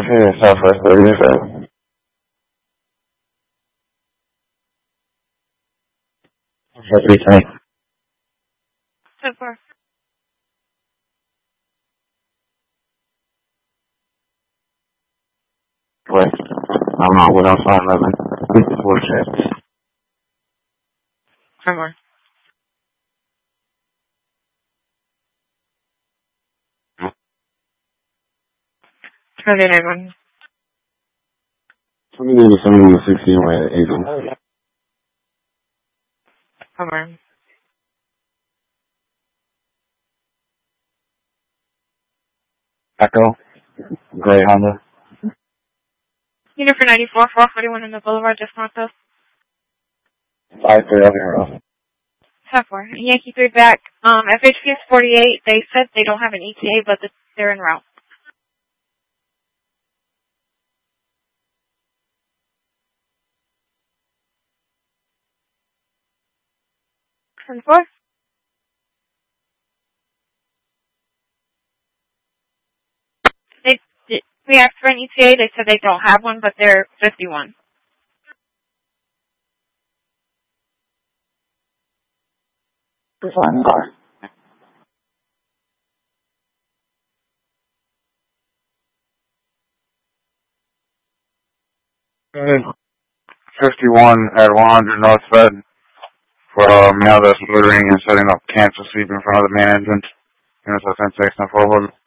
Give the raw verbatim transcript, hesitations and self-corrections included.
here, Southwest thirty-seven. three twenty. So far. West. I'm on with on five eleven. fifty-four checks. Five more. Seven eight one. twenty-nine to seventy-one sixteen way at Eagle. Five more. Echo. Gray Honda. Unit for ninety-four, four forty-one in the Boulevard, Desconto. five three zero. Five four. Yankee three back. Um, F H P is forty-eight. They said they don't have an E T A, but they're en route. ten four. They, they, we asked for an E T A. They said they don't have one, but they're fifty-one. One car. fifty-one at one hundred North Fed for a male that's loitering and setting up cancel sweep in front of the main entrance. Units of ten six and forward.